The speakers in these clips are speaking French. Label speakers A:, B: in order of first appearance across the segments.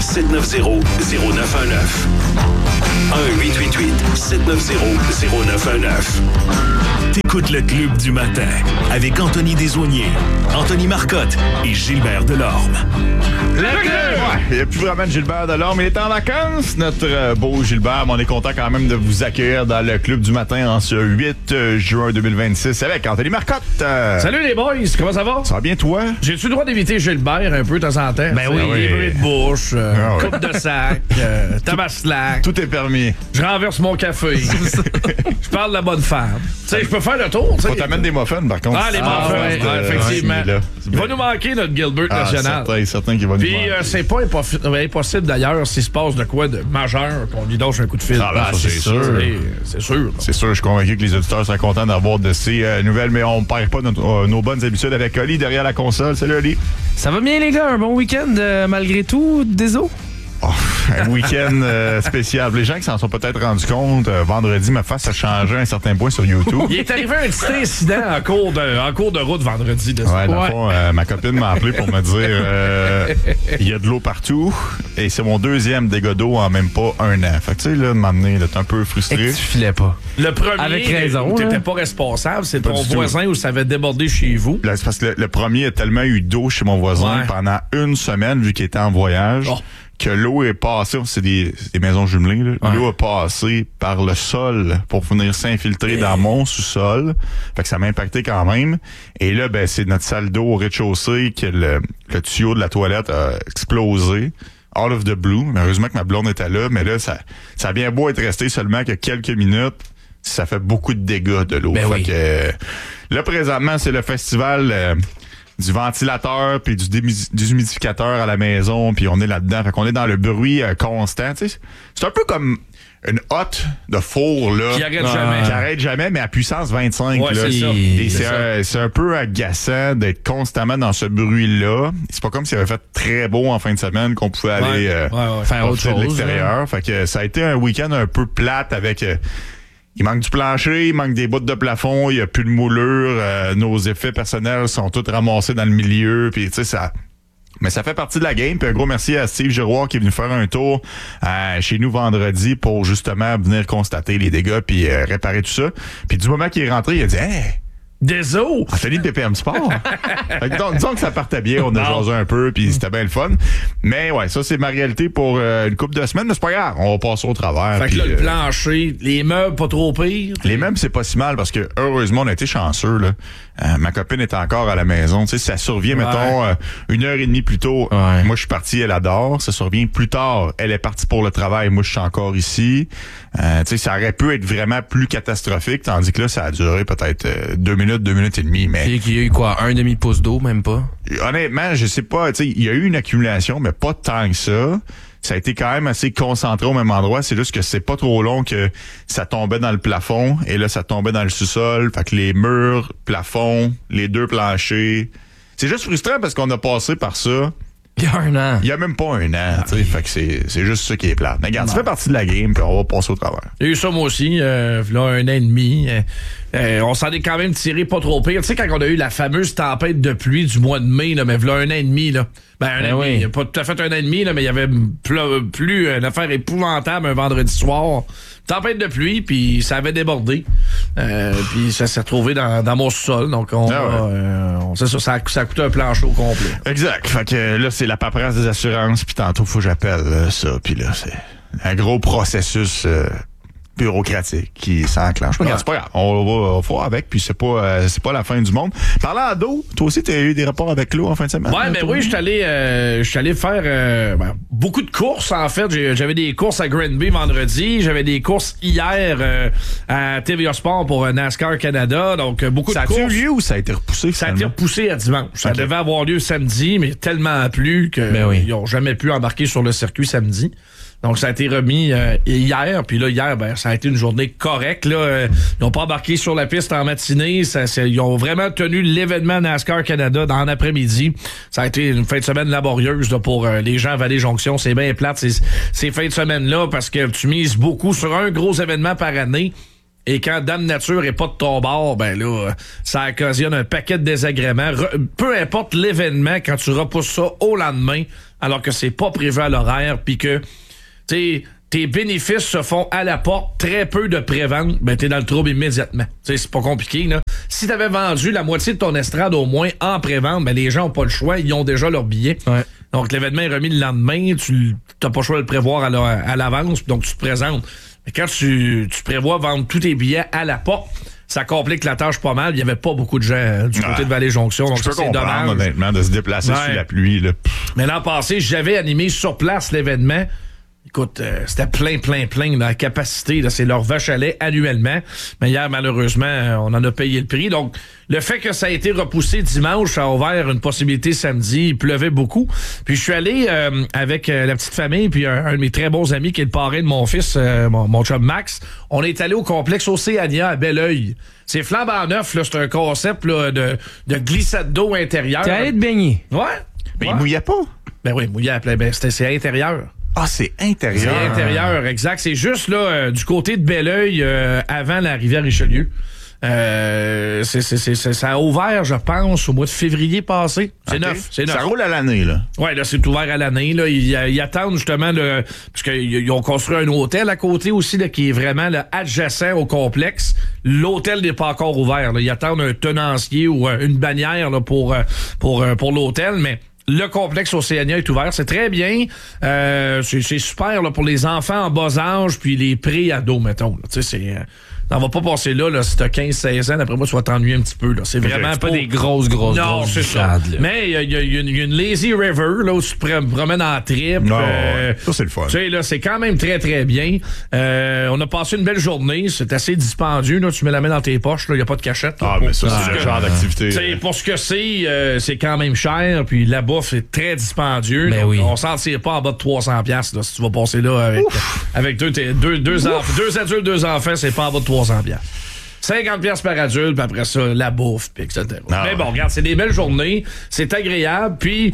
A: 1-888-790-0919. 1-888-790-0919. T'écoutes le Club du matin avec Anthony Desaulniers, Anthony Marcotte et Gilbert Delorme.
B: Le club! Ouais, il n'y a plus vraiment de Gilbert Delorme. Il est en vacances, notre beau Gilbert. Mais on est content quand même de vous accueillir dans le Club du matin en ce 8 juin 2026 avec Anthony Marcotte.
C: Salut les boys, comment ça va?
B: Ça va bien, toi?
C: J'ai-tu le droit d'éviter Gilbert un peu de temps en temps?
B: Ben oui.
C: Les bruits de bouche, coupe de sac, tabaslac.
B: Tout est permis.
C: Je renverse mon café. Je parle de la bonne femme. Tu sais, je peux faire le tour.
B: Faut t'amener des muffins, par contre.
C: Ah, les muffins, effectivement. Il va nous manquer notre Gilbert national.
B: Certain qu'il va nous
C: Puis c'est pas impossible d'ailleurs s'il se passe de quoi de majeur qu'on lui donne un coup de fil.
B: Ah, c'est sûr.
C: C'est sûr.
B: C'est sûr, je suis convaincu que les auditeurs seraient contents d'avoir de ces nouvelles, mais on ne perd pas nos bonnes habitudes avec Oli derrière la console. Salut Oli.
D: Ça va bien les gars, un bon week-end malgré tout, désolé.
B: Oh, un week-end spécial. Les gens qui s'en sont peut-être rendus compte, vendredi, ma face a changé à un certain point sur YouTube.
C: Il est arrivé un petit incident en cours de route vendredi.
B: Ouais, dans le fond, ma copine m'a appelé pour me dire il y a de l'eau partout et c'est mon deuxième dégât d'eau en même pas un an. Fait que tu sais, là, de m'amener d'être un peu frustré.
D: Et tu filais pas.
C: Le premier,
D: avec raison,
C: où t'étais pas responsable, c'est
B: Pas
C: ton
B: du
C: voisin où ça avait débordé chez vous.
B: Là, c'est parce que le premier a tellement eu d'eau chez mon voisin pendant une semaine, vu qu'il était en voyage.
C: Oh.
B: Que l'eau est passée, c'est des maisons jumelées, là. Ouais. L'eau a passé par le sol pour venir s'infiltrer dans mon sous-sol. Fait que ça m'a impacté quand même. Et là, ben, c'est notre salle d'eau au rez-de-chaussée que le tuyau de la toilette a explosé. Out of the blue. Mais heureusement que ma blonde était là. Mais là, ça a bien beau être resté seulement que quelques minutes. Ça fait beaucoup de dégâts de l'eau.
D: Ben
B: fait
D: oui.
B: que là, présentement, c'est le festival du ventilateur puis du déshumidificateur à la maison, puis on est là-dedans. Fait qu'on est dans le bruit constant. Tu sais, c'est un peu comme une hotte de four là,
C: qui arrête jamais,
B: mais à puissance 25.
C: Ouais,
B: là.
C: c'est ça.
B: Et c'est un peu agaçant d'être constamment dans ce bruit-là. C'est pas comme s'il avait fait très beau en fin de semaine qu'on pouvait aller
D: faire autre chose
B: de l'extérieur. Fait que ça a été un week-end un peu plate avec... il manque du plancher, il manque des bouts de plafond, il n'y a plus de moulure, nos effets personnels sont tous ramassés dans le milieu, puis tu sais, ça... Mais ça fait partie de la game, puis un gros merci à Steve Giroir qui est venu faire un tour chez nous vendredi pour justement venir constater les dégâts puis réparer tout ça. Puis du moment qu'il est rentré, il a dit « Hey! »
C: Des eaux!
B: Anthony de PPM Sport. Disons que ça partait bien, on a jasé un peu, puis c'était bien le fun. Mais ouais, ça c'est ma réalité pour une couple de semaines, mais c'est pas grave, on va passer au travers.
C: Fait que là, le plancher, les meubles pas trop pires.
B: Les meubles, c'est pas si mal parce que heureusement, on a été chanceux. Là. Ma copine est encore à la maison. Tu sais, ça survient, mettons, 1h30 plus tôt.
D: Ouais.
B: Moi, je suis parti, elle adore. Ça survient plus tard. Elle est partie pour le travail. Moi, je suis encore ici. Tu sais, ça aurait pu être vraiment plus catastrophique, tandis que là, ça a duré peut-être 2 minutes et demie. Mais
D: il y a eu quoi, un demi-pouce d'eau, même pas?
B: Honnêtement, je sais pas. Tu sais, il y a eu une accumulation, mais pas tant que ça. Ça a été quand même assez concentré au même endroit. C'est juste que c'est pas trop long que ça tombait dans le plafond. Et là, ça tombait dans le sous-sol. Fait que les murs, plafond, les deux planchers. C'est juste frustrant parce qu'on a passé par ça.
D: Il y a un an.
B: Il y a même pas un an. Fait que c'est juste ça qui est plate. Mais regarde, ça fait partie de la game, puis on va passer au travers.
C: Il y a eu ça moi aussi, là, 1 an et demi. On s'en est quand même tiré pas trop pire. Tu sais, quand on a eu la fameuse tempête de pluie du mois de mai, là, mais voilà 1 an et demi, là. Ben, un an et demi. Pas tout à fait 1 an et demi, là, mais il y avait plus une affaire épouvantable un vendredi soir. Tempête de pluie, puis ça avait débordé. Puis ça s'est retrouvé dans mon sous-sol. Donc, ça a coûté un plancher au complet.
B: Exact. Fait que là, c'est la paperasse des assurances, puis tantôt, faut que j'appelle ça. Puis là, c'est un gros processus bureaucratique qui s'enclenche. Regarde, c'est pas grave. On va faire avec, puis c'est pas la fin du monde. Parlant d'eau, toi aussi, tu as eu des rapports avec l'eau en fin de semaine?
C: Ouais, ben oui, je suis allé faire beaucoup de courses, en fait. J'avais des courses à Granby vendredi. J'avais des courses hier à TVA Sport pour NASCAR Canada. Donc, beaucoup de courses. Ça a eu lieu
B: ou ça a été repoussé?
C: Ça a été repoussé à dimanche. Ça devait avoir lieu samedi, mais tellement plu qu'ils n'ont jamais pu embarquer sur le circuit samedi. Donc, ça a été remis hier. Puis là, hier, ça a été une journée correcte. Là. Ils n'ont pas embarqué sur la piste en matinée. Ils ont vraiment tenu l'événement NASCAR Canada dans l'après-midi. Ça a été une fin de semaine laborieuse là, pour les gens à Vallée-Jonction. C'est bien plate ces fins de semaine-là parce que tu mises beaucoup sur un gros événement par année. Et quand Dame Nature est pas de ton bord, ben là, ça occasionne un paquet de désagréments. Peu importe l'événement, quand tu repousses ça au lendemain, alors que c'est pas prévu à l'horaire, puis que, tu sais, tes bénéfices se font à la porte, très peu de pré-vente, ben t'es dans le trouble immédiatement. T'sais, c'est pas compliqué, là. Si t'avais vendu la moitié de ton estrade au moins en pré-vente, ben les gens ont pas le choix, ils ont déjà leur billet. Ouais. Donc l'événement est remis le lendemain, tu t'as pas le choix de le prévoir à l'avance, donc tu te présentes. Mais quand tu prévois vendre tous tes billets à la porte, ça complique la tâche pas mal. Il y avait pas beaucoup de gens du côté de Vallée-Jonction, donc c'est dommage.
B: Honnêtement, de se déplacer sous la pluie. Là.
C: Mais l'an passé, j'avais animé sur place l'événement. Écoute, c'était plein dans la capacité. Là, c'est leur vache à lait annuellement. Mais hier, malheureusement, on en a payé le prix. Donc, le fait que ça a été repoussé dimanche, ça a ouvert une possibilité samedi. Il pleuvait beaucoup. Puis, je suis allé avec la petite famille puis un de mes très bons amis qui est le parrain de mon fils, mon chum Max. On est allé au complexe Océania à Belleuil. C'est flambant neuf. Là, c'est un concept là, de glissade d'eau intérieure.
D: T'es allé te baigner?
C: Ouais.
B: Mais il mouillait pas?
C: Ben oui, il mouillait à plein. Ben, c'est intérieur.
B: Ah, c'est intérieur.
C: C'est intérieur, exact. C'est juste là du côté de Belleuil, avant la rivière Richelieu. Ça a ouvert, je pense, au mois de février passé. C'est neuf.
B: Ça roule à l'année, là.
C: Ouais, là, c'est ouvert à l'année. Là. Ils attendent justement parce qu'ils ont construit un hôtel à côté aussi, là, qui est vraiment là, adjacent au complexe. L'hôtel n'est pas encore ouvert. Là. Ils attendent un tenancier ou une bannière là, pour l'hôtel, mais le complexe Océania est ouvert. C'est très bien. C'est super là, pour les enfants en bas âge puis les pré-ados, mettons. Tu sais, on va pas passer là si t'as 15-16 ans, d'après moi, tu vas t'ennuyer un petit peu. Là. C'est vraiment pas
D: des grosses
C: non, c'est ça. Mais il y a une lazy river là, où tu te promènes en trip.
B: Ça, c'est le fun.
C: Tu sais, là, c'est quand même très, très bien. On a passé une belle journée. C'est assez dispendieux. Là. Tu mets la main dans tes poches. Il n'y a pas de cachette. Là,
B: mais ça, c'est le genre d'activité.
C: Pour ce que c'est quand même cher. Puis la bouffe est très dispendieux.
D: Ben
C: donc,
D: oui.
C: on s'en tire pas en bas de 300$ là, si tu vas passer là avec deux adultes, 2 enfants, c'est pas en bas de 300$. 50$ par adulte, puis après ça, la bouffe, puis etc. Mais bon, regarde, c'est des belles journées, c'est agréable, puis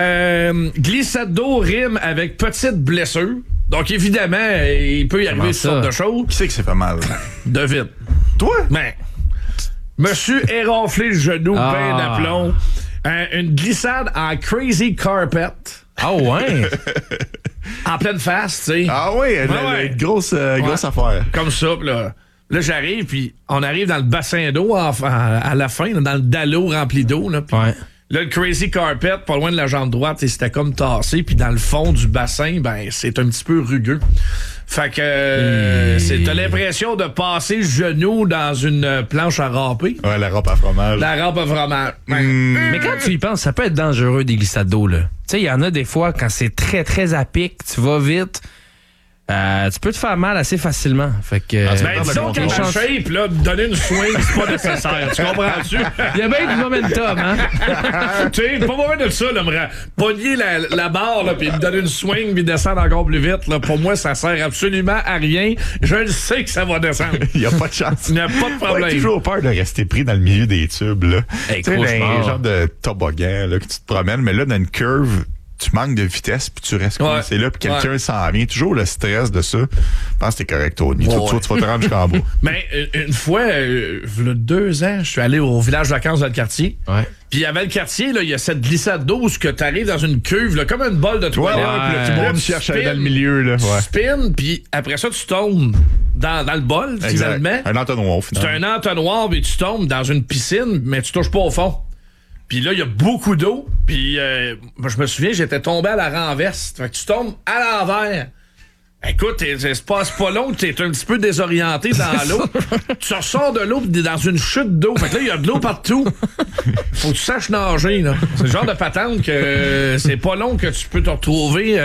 C: glissade d'eau rime avec petite blessure. Donc, évidemment, il peut y arriver toutes sortes de choses.
B: Qui c'est que c'est pas mal?
C: David.
B: Toi?
C: Ben, monsieur éraflé le genou, ben d'aplomb. Une glissade en crazy carpet.
D: Ah ouais?
C: En pleine face, tu sais.
B: Ah oui, une grosse affaire.
C: Comme ça, là. Là, j'arrive, puis on arrive dans le bassin d'eau à la fin, là, dans le dallo rempli d'eau. Là, là, le crazy carpet, pas loin de la jambe droite, c'était comme tassé, puis dans le fond du bassin, ben c'est un petit peu rugueux. Fait que t'as l'impression de passer le genou dans une planche à râper.
B: Ouais, la râpe à fromage.
C: La râpe à fromage.
D: Mais quand tu y penses, ça peut être dangereux des glissades d'eau, là. Tu sais, il y en a des fois, quand c'est très, très à pic, tu vas vite... tu peux te faire mal assez facilement. Fait que.
C: Disons qu'à ta shape, là, donner une swing, c'est pas nécessaire. Tu comprends-tu?
D: Il y a bien du momentum, hein?
C: Tu sais, pas besoin de ça, là, me pogner la barre, là, puis me donner une swing, puis descendre encore plus vite, là. Pour moi, ça sert absolument à rien. Je le sais que ça va descendre.
B: Il n'y a pas de chance.
C: Il n'y a pas de problème.
B: J'ai toujours peur de rester pris dans le milieu des tubes, là.
D: Hey,
B: tu sais, un genre de toboggan, là, que tu te promènes, mais là, dans une curve, tu manques de vitesse puis tu restes coincé là puis quelqu'un s'en vient. Toujours le stress de ça. Je pense que t'es correct, Tony. Tu vas te rendre jusqu'en bas.
C: Mais une fois, il y a 2 ans, je suis allé au village de vacances dans le quartier.
D: Ouais.
C: Puis avant le quartier, il y a cette glissade d'eau où tu arrives dans une cuve, là, comme une bolle de toilette.
B: Puis le monde cherche à aller dans le milieu. Là.
C: Tu spins, puis après ça, tu tombes dans le bol, finalement.
B: Un entonnoir, finalement.
C: C'est un entonnoir, puis tu tombes dans une piscine, mais tu touches pas au fond. Puis là, il y a beaucoup d'eau. Puis je me souviens, j'étais tombé à la renverse. Fait que tu tombes à l'envers. Écoute, c'est pas long, t'es un petit peu désorienté dans l'eau. Tu ressors de l'eau pis dans une chute d'eau. Fait que là, il y a de l'eau partout. Faut que tu saches nager, là. C'est le genre de patente que c'est pas long que tu peux te retrouver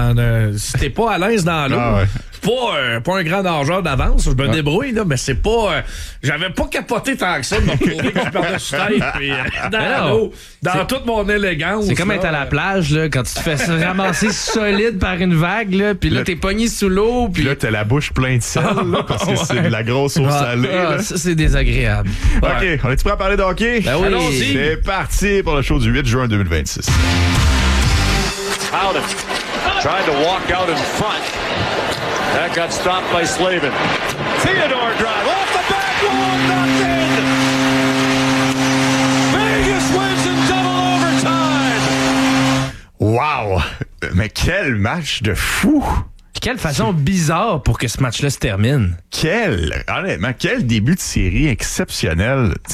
C: si t'es pas à l'aise dans l'eau.
B: Ah ouais.
C: Pas un grand nageur d'avance, je me débrouille, là, mais c'est pas... j'avais pas capoté tant que ça de me retrouver que je par-dessus tête, puis dans l'eau, dans toute mon élégance.
D: C'est comme être à la plage, là, quand tu te fais ramasser solide par une vague, là, puis là, t'es pogné sous l'eau. Puis
B: là, t'as la bouche pleine de sel, là, parce que c'est de la grosse eau salée.
D: Ça, c'est désagréable.
B: OK, on est-tu prêt à parler de hockey?
D: Ben oui.
C: Allons-y.
B: C'est parti pour le show du 8 juin 2026.
E: Tried to walk out in front. That got stopped by Slavin. Theodore drive off the back wall, knocked in. Vegas wins in double overtime.
B: Wow! Mais quel match de fou!
D: Quelle façon bizarre pour que ce match-là se termine.
B: Honnêtement, quel début de série exceptionnel.